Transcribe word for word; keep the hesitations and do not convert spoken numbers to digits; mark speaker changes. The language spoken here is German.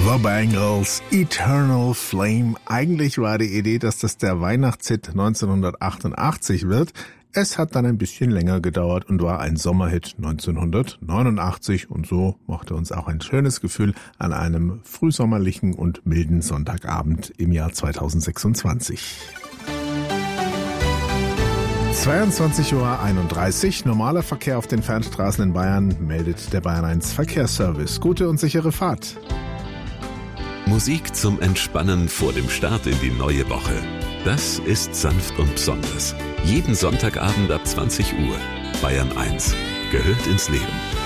Speaker 1: The Bangles, Eternal Flame. Eigentlich war die Idee, dass das der Weihnachtshit neunzehnhundertachtundachtzig wird. Es hat dann ein bisschen länger gedauert und war ein Sommerhit neunzehnhundertneunundachtzig. Und so machte uns auch ein schönes Gefühl an einem frühsommerlichen und milden Sonntagabend im Jahr zweitausendsechsundzwanzig. zweiundzwanzig Uhr einunddreißig. Normaler Verkehr auf den Fernstraßen in Bayern, meldet der Bayern eins Verkehrsservice. Gute und sichere Fahrt.
Speaker 2: Musik zum Entspannen vor dem Start in die neue Woche. Das ist sanft und besonders. Jeden Sonntagabend ab zwanzig Uhr. Bayern eins gehört ins Leben.